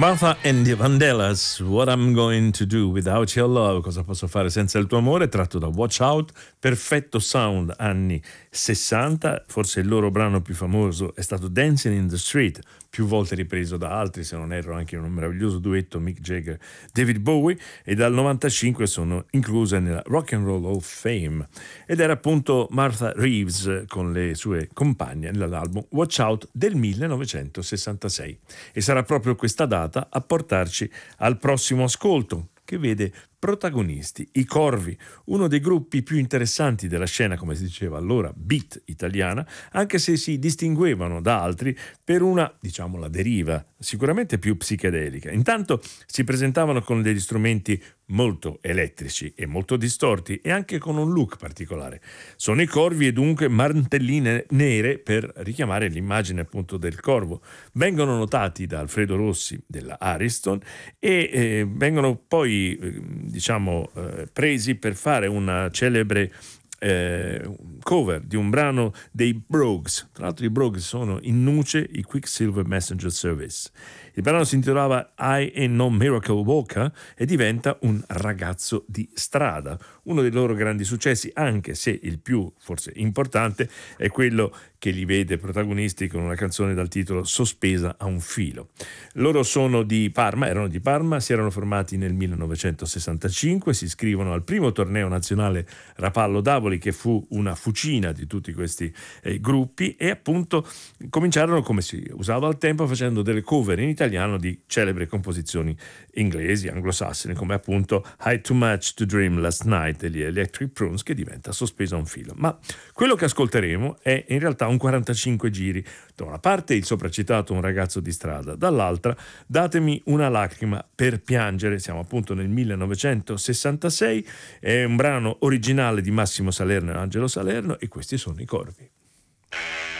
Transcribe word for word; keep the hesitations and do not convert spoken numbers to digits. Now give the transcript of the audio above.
Martha and the Vandellas, What I'm Going to Do Without Your Love, cosa posso fare senza il tuo amore, tratto da Watch Out, perfetto sound anni sessanta, forse il loro brano più famoso è stato Dancing in the Street, più volte ripreso da altri, se non erro anche in un meraviglioso duetto Mick Jagger David Bowie, e dal novantacinque sono incluse nella Rock and Roll Hall of Fame, ed era appunto Martha Reeves con le sue compagne nell'album Watch Out del millenovecentosessantasei, e sarà proprio questa data a portarci al prossimo ascolto, che vede protagonisti i Corvi, uno dei gruppi più interessanti della scena, come si diceva allora, beat italiana, anche se si distinguevano da altri per una, diciamo, la deriva sicuramente più psichedelica. Intanto si presentavano con degli strumenti molto elettrici e molto distorti, e anche con un look particolare. Sono i Corvi, e dunque mantelline nere per richiamare l'immagine appunto del corvo. Vengono notati da Alfredo Rossi della Ariston e eh, vengono poi eh, diciamo eh, presi per fare una celebre eh, cover di un brano dei Brogues. Tra l'altro i Brogues sono in nuce i Quicksilver Messenger Service. Il brano si intitolava I Ain't No Miracle Walker e diventa un ragazzo di strada, uno dei loro grandi successi, anche se il più forse importante è quello che li vede protagonisti con una canzone dal titolo Sospesa a un filo. Loro sono di Parma, erano di Parma, si erano formati nel millenovecentosessantacinque, si iscrivono al primo torneo nazionale Rapallo d'Avoli, che fu una fucina di tutti questi eh, gruppi, e appunto cominciarono, come si usava al tempo, facendo delle cover in italiano di celebri composizioni inglesi, anglosassoni, come appunto I Too Much to Dream Last Night degli Electric Prunes, che diventa Sospesa a un filo. Ma quello che ascolteremo è in realtà un quarantacinque giri. Da una parte il sopracitato Un ragazzo di strada, dall'altra Datemi una lacrima per piangere. Siamo appunto nel millenovecentosessantasei, è un brano originale di Massimo Salerno e Angelo Salerno, e questi sono i Corvi.